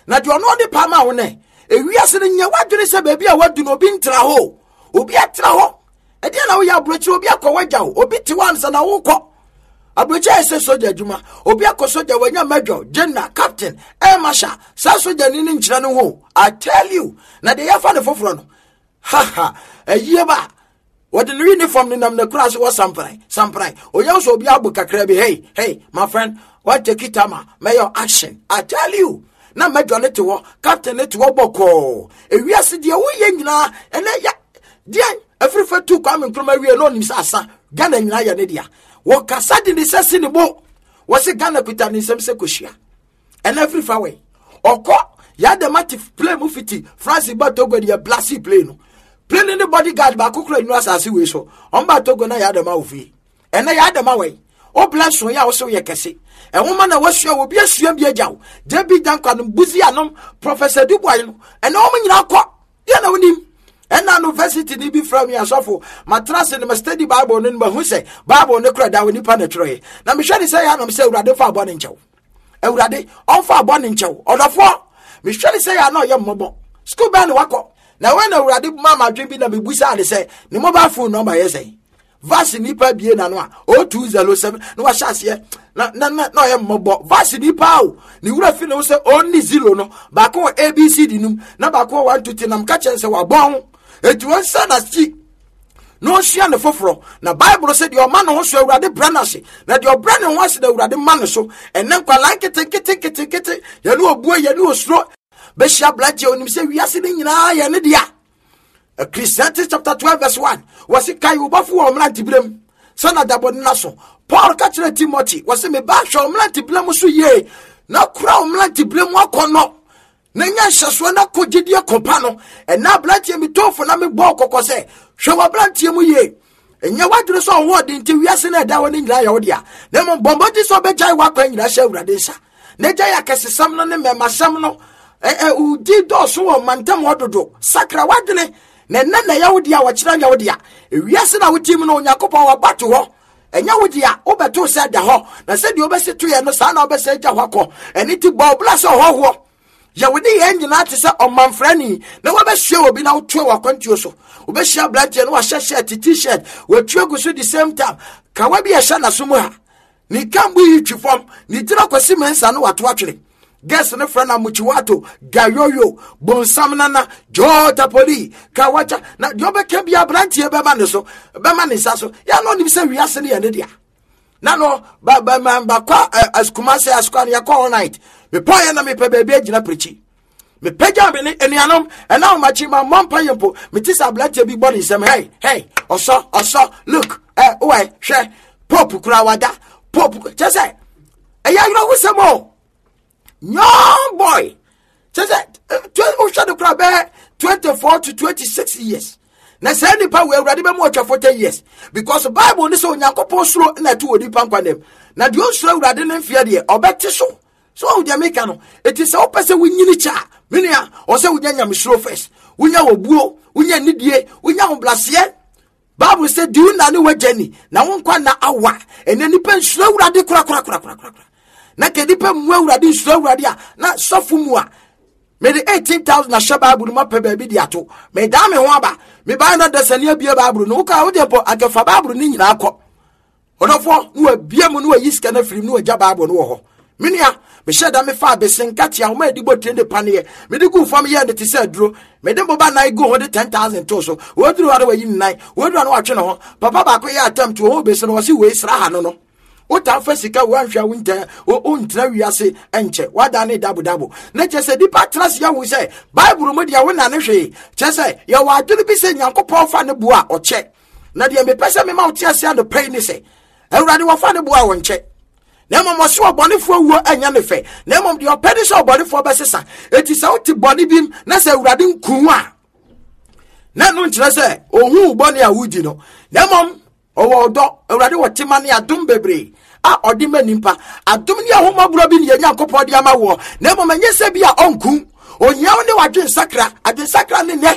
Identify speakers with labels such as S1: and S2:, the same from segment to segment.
S1: na de ono de pama wo ne ewiase ne nya wadwene se ba bia wadu no obi ntra ho obi atra ho e dia na wo ya abrochi obi akọwaja wo obi ti wan sa na wo kọ abrochi ese soja adwuma obi akosoja wanya major general captain marshal sa soja ni nkyira no ho. I tell you na de ya fa ne foforo no ha eyiye ba what the uniform ni nam na kura so samprai oya so obi abu kakra bi hey my friend what take it ama may your action. I tell you na major ne te wo captain ne te wo boko ewiase de wo ye nyina ene ya dia afrifa tu kwa me kroma wie no nim sasa Ghana nyina ya ne dia wo kasa de ne sese ne bo wo se Ghana kuta ne sem se kohia and afrifa we okọ ya de matif play mu fiti France ba Togo de blasi play no play ne bodyguard ba kokura inu asase we so on ba Togo na ya de ma ofi ene ya de ma we o bless so ya wo so ye kese e woma na wasua obi asua bi agyaw David Danko no buzi anom Professor Dubois no ene o nyina akọ ya na wonim ena university ni bi from ya sofo matrase ne study Bible no ba hu se Bible ne kura da woni pa na troye na me hwede se ya no se urade fa abo ne nchew urade on fa abo ne nchew odofo me hwede se ya no ye mmobo school band wakọ na when urade mama dwen bi na me busa ade se ne mobile phone number ye say vasi nipa bie na no a 0207 no wa hyase na ye mmobo vasi nipa o ni wura fi no se only 0 no ba ko abcd num na ba ko 1 2 3 nam ka chense wa bon etuwan sana chi no hia ne foforo na Bible say the man ho so urade branase na the brand ho ase da urade man so enen kwala kete ye no obuo ye no osro be hia blaje onim se wiase ne nyina ye ne dia. Ecclesiastes chapter 12 verse 1 was it kai ubafu wa omlanti blem sana dabo naso Paul ka kire Timothy was me ba hwa omlanti blem so ye na kura omlanti blem akono na nya hyeso na kogidie kopa no na blantie mi tofo na me bo kokose hwe wa blantie mu ye enya wadure so ho de nti wiase na da woni nyira ya wodia na mo bombodi so be jai wa kwa nyira hye urade sha na jai akesesam no ne memasam no udi do so wo mantam ododo sakra wadene na yawodia wa kira yawodia wiase na wotim no Yakobon wa bato ho enya wodia obeto se da ho na se de obese to ye no sa na obese ja ho akọ eni ti bo blase ho yawodi ye nyina te se omanfrani na wobehwe obi na wotwe wa kwantuo so obehwe blante no wa hyehye t-shirt watwe guso the same time ka wa bi ye hye na so mu ha ni kambu yi twifom ni tira kwasi mensa no wato atwere guess ne friend amuchiwato gayoyo bonsam nana jota poli kawacha na diobe kebia brantie be ma ne so ya no ni se wiase ne ne dia na no ba kwa askumase askwan ya kwa all night me poye na me pe bebe agina prechi me peja be ne enuanom na o machi ma mompa yempo me tisa brantie bi body sem hey oso look why hwe pop kura wada pop chese eya you know who young boy says 24 to 26 years na say nipa we urade be mo 40 years because the Bible ni so Yakobon suro na tu odi pankwanem na de osuro urade ne mfia de obeti so de make no it is opese wunyini cha menua o se wunya nyamsuro first wunya obuo wunya nidie wunya hoblase Bible say do na ne wagani na wonkwa na awa ene nipa nsuro urade kura na kedipa mu awurade nsuro awurade a na sofu mu a me de 18,000 na shaba Bible ma pe baabi di ato me da me ho aba me ba na dasani abie Bible no ka wo de po agafa Bible ni nyina akọ onofo no abie mu no ayiska na firim no agya Bible no wo ho menua me sheda me fa besenkati a ho ma edibo trende pane me de gu fam ye ne te se aduro me de boba na go ho de 10,000 to so wo duru wa yi nnan wo duru na wa twe no ho papa ba ko ye attempt wo be se no wo si we sra ha no Ota fasika wanhwa wunta o ntra wiase enche wada ne dabo na chese dipa trust ya wu se Bible mu dia wona ne hwe chese ya waduru bi se Yakobon fa ne bua oche na dia me pese me ma otiase and pay ni se Ewurade wo fa ne bua wonche na mom so obonefo wuo anya ne fe na mom dia opedi so obonefo besesa eti se oti boni bim na se Ewurade nku a na no nkyere se ohun boni a wudi no na mom owodo Ewurade wotima ne adom bebre a odima nimpa adom ne ahomaburo bi ne Yakobon de ama wo na mom anyese bi a onku onyaw ne wadwen sakra adwen sakra ne ne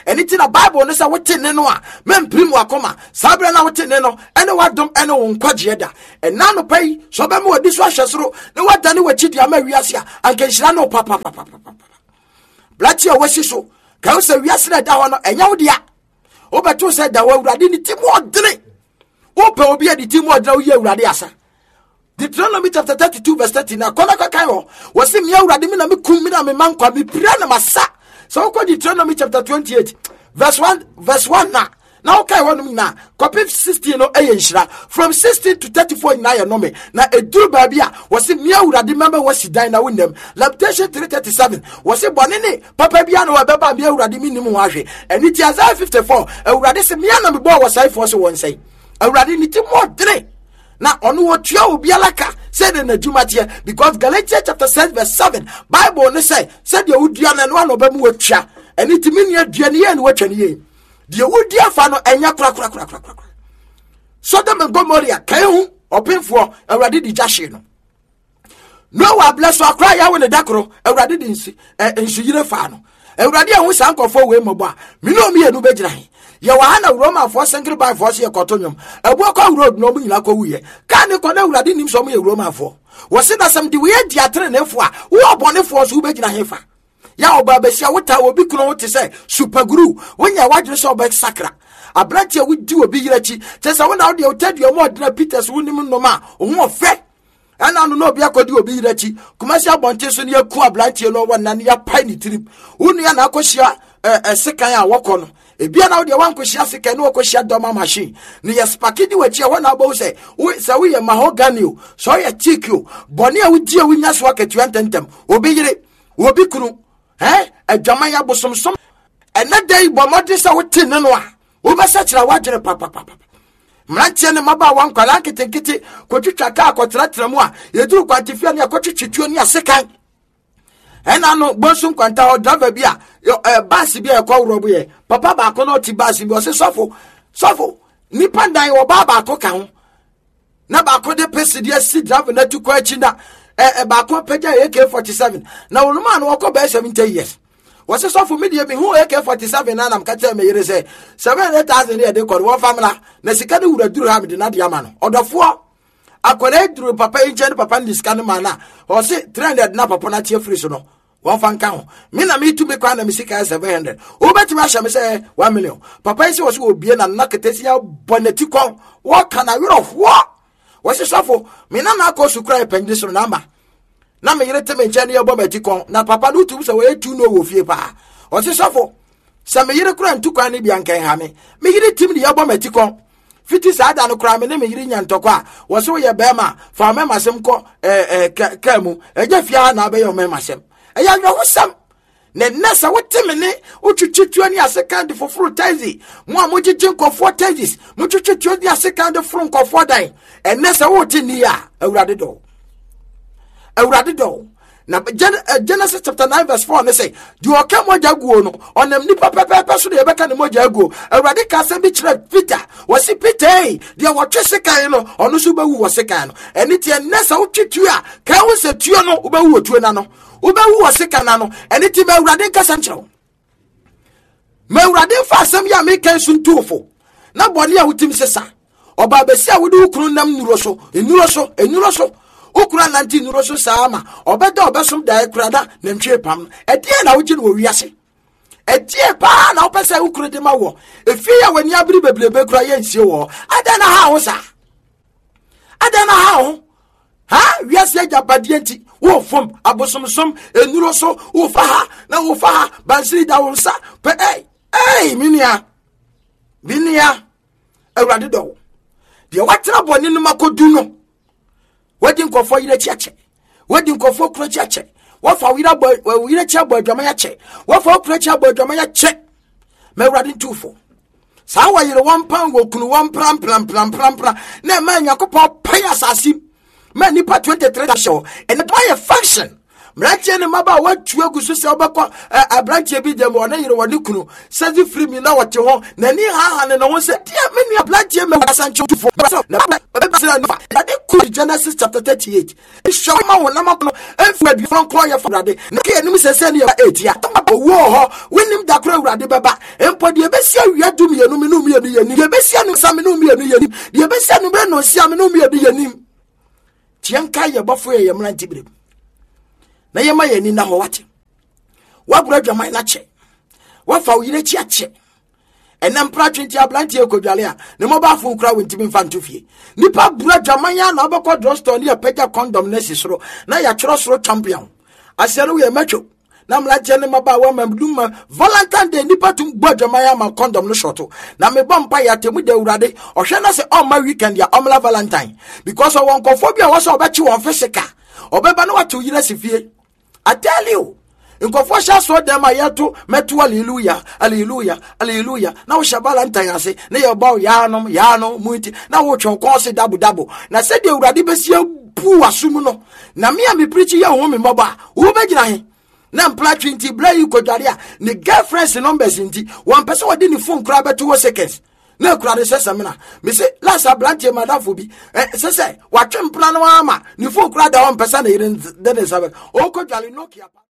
S1: anything a Bible ne say wote ne no a memprim wakoma sabre na wote ne no ene wadom ene wo nkwaje da ena no pai so be me wadi so ahwesoro ne wadane wachidi ama wiase a ankenhira no papa blati a wasi so ka say wiase na da ho no enya wo dia obeto say da wa Awurade ni timo odene ope obi adi timo odene wo ye Awurade asa. Deuteronomy chapter 32 verse 13 na kona kakayo wasi mi Awurade mi na me kum mi na me mankwa mi pira na masa. So ko Deuteronomy chapter 28 verse 1 na okay wonum na copy 16 no eyenhira from 16 to 34 na ye no me na eduru ba bia wasi mi Awurade member wasi dan na wonem. Lamentation 3:37 wasi bonene papa bia no wabeba mi Awurade mi nim ho ahwe eni ti Isaiah 54 Awurade se mi na me bo wasai for so won say Awurade ni ti mo dre na onu wotua obi alaka say na adwumatie because Galatians chapter 6 verse 7 Bible ne say de wodua na no anoba mu wotua eni ti mini adua ne ye ne wotwa ne ye de wodia fa no enya kra Sodom and Gomorrah kai hu opemfo Awurade di jashe no wa bless wa kra ya we ne dakro Awurade di nsu yire fa no Awurade ahu sankofo we mobo a me no me enu begyina he ye wa ha na Roma for single by force ye kotonyom ebu akwa road no mu nyina ko wuye ka ne ko na Awurade nim so mo ye Roma for wo se na sam di we di atere na efo a wo obone force wo begyina he fa ya oba besia wota obi kuno wote say super guru wonya wadwere so oba sakra abrantie wudi obi yirachi tesa wona wo de otadua mo odena Peters wonim no ma ho ofe ana no obi akodi obi yirachi kumasi abonte so ne yaku abrantie no wona ne ya pai ni trip wonu ya na akohia sekan a wokọ no ebia na wo de wankohia sekan no wakohia doma machine ne yespakidi wachi a wona abo say we ye mahogany o so ye chick o boni a wudi a wunya so akatu antentem obi yire obi kunu adwaman ya bosomsom ene dai bomode sa wote ne no a wo besa kira wadwere papa mrantie ne maba wankwala ketekete kotwitwa ka akotratra mu a yeduru kwantifia ne akotwitwituo ne asekan ena no bonsun kwanta o driver bia bus bia ekowro ye papa ba ko no ti bus bi o se sofo ni pandan wo baba ko ka ho na ba ko de pesidie si driver na tu kwa chi na ba ko peja AK47 na wonuma no ko ba 70 years wo se sofo me de bi hu AK47 na nam ka tell me yere say 700,000 e de ko wo famla na sika de wura duru ha me de na de ama no odofo akole duru papa enje papa ndi sika no mana o se 300 na papa na tie free so no one fan count me na me to me kwa na me sika 700 o betima hye me say 1 million papa isi wo se obie na naketesi ya boneti kon wo kana wero fo wo se sofo me na na ko sukra e pende so namba na me yere teme nche ne yo bometi kon na papa no tu so we tu no wo fie pa o se sofo se me yere kura ntu kwa ne bia nkan ha me yere tim ne yo bometi kon fiti saada no kura me ne me yiri nyantokwa wo so ye bema fa me masem ko kamu eja fia na be yo me masem eya no hosam ne nasa wote me ne otwitwitu ani asekand foforo taxi mo a mogigin kofo taxis mo twitwitu ani asekand foforo kofo dan enesa wote ni ya Awurade do na Genesis chapter 9 verse 4 ne say di oka moja guo no onam nipa pepepe so de beka ne moja guo Awurade ka se bi kire Peter wasi Peter de wotwe sekan no ono so bawu wo sekan no eni tie nesa wotwitu a ka wo se tuo no wo bawu otuo na no wo bawu wo sekan na no eni tie Awurade ka sanchiro ma Awurade fa asem ya me kan suntufo na boni a wotim sesa oba besi a wode ukuru nam nuro so okura nanti nuro so sama obeda obesom dai kurada na ntwe pam edie na wogi no wiase edie pa na opese ukuru de mawo efi ya wani abiri beblebe kura ye nsie wo ada na ha wo sa ada na ha wiase jabadie nti wo fom abosomsom enuro so wo fa ha na wo fa ha bansiri da wo sa pe minia Awurade do de watena boni no makodu no wedding kofo yire chiache wedding kofo kro chiache wafa wira chia boy dwama ya che wafa kro chia boy dwama ya che me Awurade ntufo sa wa yire 1 pound go kunu 1 pram na ma nyakopo pay asasi ma nipa 23 show and it by a function mrache ne maba watu aguso se obekọ abranche bi dem wona yire woni kunu sazi free mi na wote ho na ni ha ne no ho se dia me ni abranche me wasancho tufo na de ku Genesis chapter 38 show ma wona ma no enfu adu fon kro ye forade na ke enim sese ne 8 ya owo ho wenim da kro awurade beba empo de besia wia dum ye no me no me ye ni de besia no sa me no me ye ni de besia no bre no sia me no me ye ni tianka ye bofo ye mranti bre na ye ma ye ni na ho wate wa bura dwaman na che wa fa uyire chi ache enam pra 20 ablanti ekodwale a ne mo ba fo nkura wentimi mfa ntofie nipa bura dwaman ya na obekọ drugstore ne pega condom na sisoro na ya choro soro champion asere ye macho na mlaje ne maba wa mamduma Valentine Day nipa tum gbo dwaman ya ma condom no shoto na me bompa ya temu de urade ohwe na se on my weekend ya omla Valentine because of one phobia was obechi won physical obeba na watu yire sifie. I tell you, in Confession saw them a yato metu hallelujah, hallelujah, hallelujah. Now Valentine say, na your bow yano, muiti, now watch on course double. Na said you already be see pu asumuno. Na me preaching your home moba, who be na mpla 20 bra you kodaria, ni girlfriends numbers inti, one person who didn't phone crab 2 seconds. Na kura de sesamina me say last ablantie madafo bi se watwe mpla no ama ni phone kura da 1% na irin de sabe o ko dwale Nokia.